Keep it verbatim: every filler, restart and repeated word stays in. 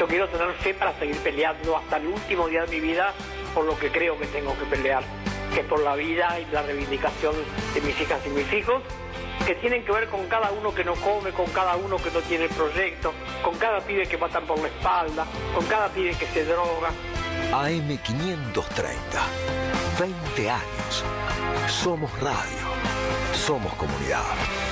yo quiero tener fe para seguir peleando hasta el último día de mi vida por lo que creo que tengo que pelear, que es por la vida y la reivindicación de mis hijas y mis hijos, que tienen que ver con cada uno que no come, con cada uno que no tiene proyecto, con cada pibe que matan por la espalda, con cada pibe que se droga. A M quinientos treinta, veinte años. Somos radio, somos comunidad.